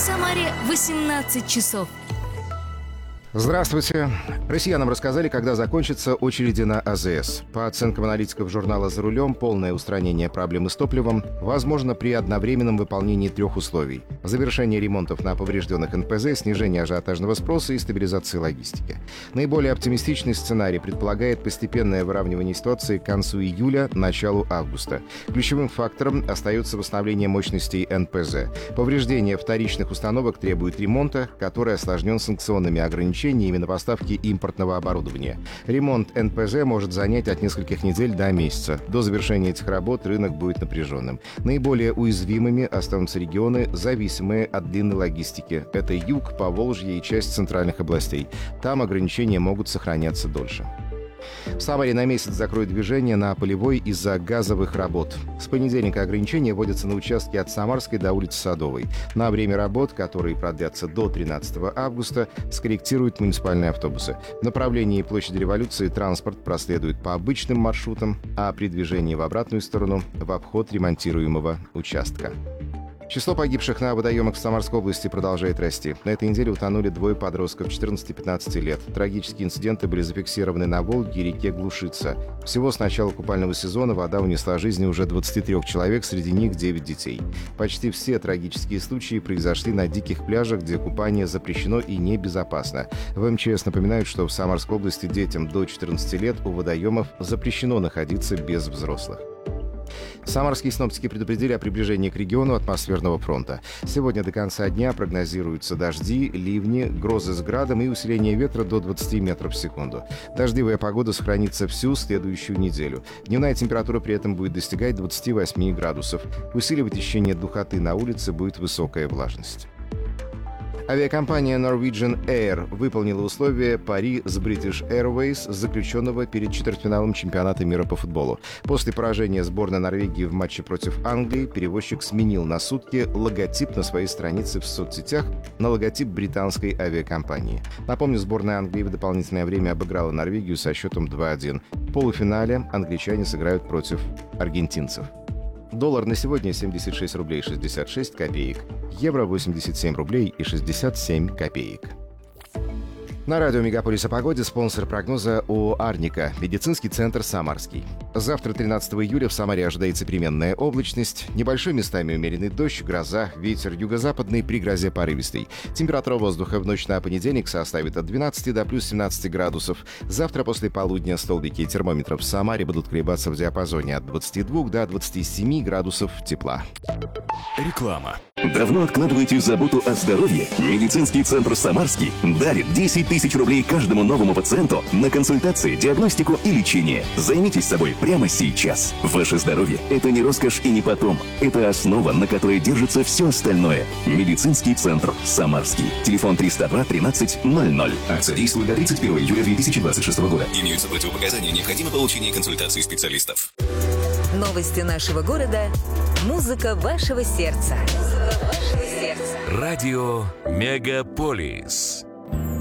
Самаре 18 часов. Здравствуйте. Россиянам рассказали, когда закончатся очереди на АЗС. По оценкам аналитиков журнала «За рулем», полное устранение проблемы с топливом возможно при одновременном выполнении 3 условий: завершение ремонтов на поврежденных НПЗ, снижение ажиотажного спроса и стабилизации логистики. Наиболее оптимистичный сценарий предполагает постепенное выравнивание ситуации к концу июля, началу августа. Ключевым фактором остается восстановление мощностей НПЗ. Повреждение вторичных установок требует ремонта, который осложнен санкционными ограничениями на поставки импортного оборудования. Ремонт НПЗ может занять от нескольких недель до месяца. До завершения этих работ рынок будет напряженным. Наиболее уязвимыми останутся регионы, зависимые от длинной логистики. Это юг, Поволжье и часть центральных областей. Там ограничения могут сохраняться дольше. В Самаре на месяц закроют движение на Полевой из-за газовых работ. С понедельника ограничения вводятся на участке от Самарской до улицы Садовой. На время работ, которые продлятся до 13 августа, скорректируют муниципальные автобусы. В направлении площади Революции транспорт проследует по обычным маршрутам, а при движении в обратную сторону — в обход ремонтируемого участка. Число погибших на водоемах в Самарской области продолжает расти. На этой неделе утонули 2 подростков 14 и 15 лет. Трагические инциденты были зафиксированы на Волге и реке Глушица. Всего с начала купального сезона вода унесла жизни уже 23 человек, среди них 9 детей. Почти все трагические случаи произошли на диких пляжах, где купание запрещено и небезопасно. В МЧС напоминают, что в Самарской области детям до 14 лет у водоемов запрещено находиться без взрослых. Самарские синоптики предупредили о приближении к региону атмосферного фронта. Сегодня до конца дня прогнозируются дожди, ливни, грозы с градом и усиление ветра до 20 метров в секунду. Дождливая погода сохранится всю следующую неделю. Дневная температура при этом будет достигать 28 градусов. Усиливать ощущение духоты на улице будет высокая влажность. Авиакомпания Norwegian Air выполнила условия пари с British Airways, заключенного перед четвертьфиналом чемпионата мира по футболу. После поражения сборной Норвегии в матче против Англии перевозчик сменил на сутки логотип на своей странице в соцсетях на логотип британской авиакомпании. Напомню, сборная Англии в дополнительное время обыграла Норвегию со счетом 2-1. В полуфинале англичане сыграют против аргентинцев. Доллар на сегодня 76 рублей 66 копеек. Евро 87 рублей и 67 копеек. На радио «Мегаполис» о погоде спонсор прогноза ООО «Арника», медицинский центр «Самарский». Завтра, 13 июля, в Самаре ожидается переменная облачность, небольшой местами умеренный дождь, гроза, ветер юго-западный, при грозе порывистый. Температура воздуха в ночь на понедельник составит от 12 до плюс 17 градусов. Завтра после полудня столбики термометров в Самаре будут колебаться в диапазоне от 22 до 27 градусов тепла. Реклама. Давно откладываете заботу о здоровье? Медицинский центр «Самарский» дарит 10 тысяч рублей каждому новому пациенту на консультации, диагностику и лечение. Займитесь собой прямо сейчас. Ваше здоровье – это не роскошь и не потом. Это основа, на которой держится все остальное. Медицинский центр «Самарский». Телефон 302 13 00. Акция действует до 31 июля 2026 года. Имеются противопоказания, необходимо получение консультации специалистов. Новости нашего города. Музыка вашего сердца. Радио «Мегаполис».